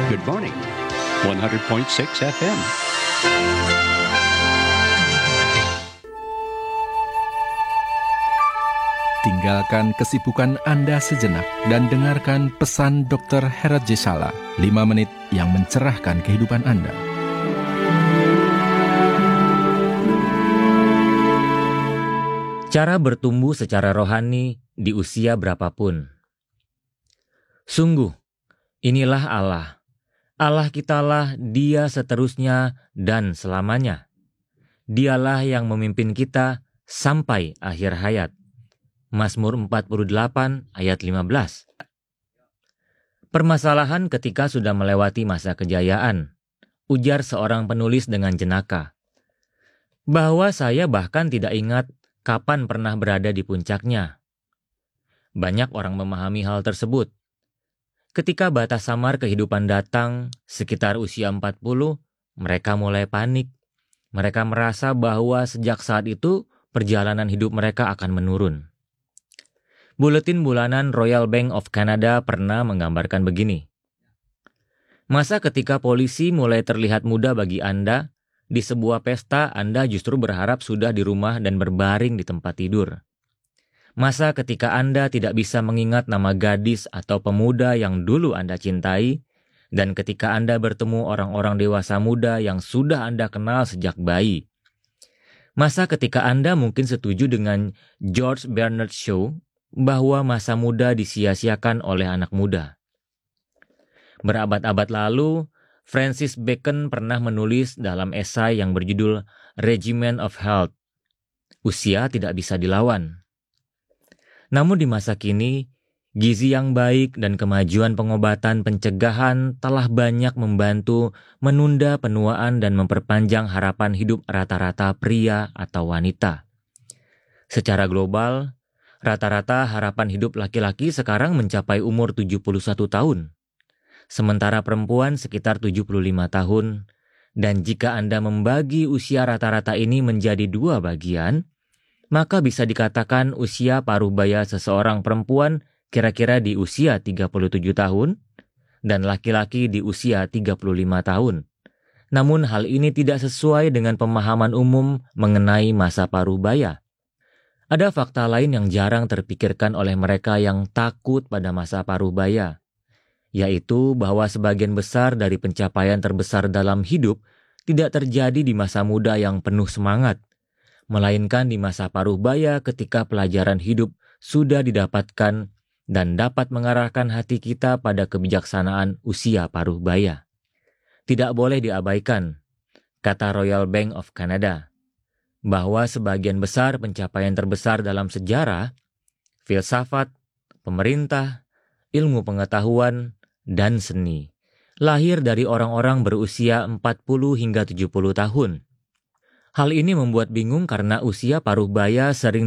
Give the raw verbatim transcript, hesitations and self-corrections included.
Good morning, one hundred point six F M. Tinggalkan kesibukan Anda sejenak dan dengarkan pesan dokter Herat Jesala, lima menit yang mencerahkan kehidupan Anda. Cara bertumbuh secara rohani di usia berapapun. Sungguh, inilah Allah. Allah kitalah Dia seterusnya dan selamanya. Dialah yang memimpin kita sampai akhir hayat. Mazmur empat puluh delapan ayat lima belas. Permasalahan ketika sudah melewati masa kejayaan, ujar seorang penulis dengan jenaka. Bahwa saya bahkan tidak ingat kapan pernah berada di puncaknya. Banyak orang memahami hal tersebut. Ketika batas samar kehidupan datang, sekitar usia empat puluh, mereka mulai panik. Mereka merasa bahwa sejak saat itu, perjalanan hidup mereka akan menurun. Buletin bulanan Royal Bank of Canada pernah menggambarkan begini. Masa ketika polisi mulai terlihat mudah bagi Anda, di sebuah pesta Anda justru berharap sudah di rumah dan berbaring di tempat tidur. Masa ketika Anda tidak bisa mengingat nama gadis atau pemuda yang dulu Anda cintai, dan ketika Anda bertemu orang-orang dewasa muda yang sudah Anda kenal sejak bayi. Masa ketika Anda mungkin setuju dengan George Bernard Shaw bahwa masa muda disia-siakan oleh anak muda. Berabad-abad lalu, Francis Bacon pernah menulis dalam esai yang berjudul Regimen of Health, usia tidak bisa dilawan. Namun di masa kini, gizi yang baik dan kemajuan pengobatan pencegahan telah banyak membantu menunda penuaan dan memperpanjang harapan hidup rata-rata pria atau wanita. Secara global, rata-rata harapan hidup laki-laki sekarang mencapai umur tujuh puluh satu tahun, sementara perempuan sekitar tujuh puluh lima tahun, dan jika Anda membagi usia rata-rata ini menjadi dua bagian, maka bisa dikatakan usia paruh baya seseorang perempuan kira-kira di usia tiga puluh tujuh tahun, dan laki-laki di usia tiga puluh lima tahun. Namun hal ini tidak sesuai dengan pemahaman umum mengenai masa paruh baya. Ada fakta lain yang jarang terpikirkan oleh mereka yang takut pada masa paruh baya, yaitu bahwa sebagian besar dari pencapaian terbesar dalam hidup tidak terjadi di masa muda yang penuh semangat, melainkan di masa paruh baya ketika pelajaran hidup sudah didapatkan dan dapat mengarahkan hati kita pada kebijaksanaan usia paruh baya. Tidak boleh diabaikan, kata Royal Bank of Canada, bahwa sebagian besar pencapaian terbesar dalam sejarah, filsafat, pemerintah, ilmu pengetahuan, dan seni lahir dari orang-orang berusia empat puluh hingga tujuh puluh tahun. Hal ini membuat bingung karena usia paruh baya sering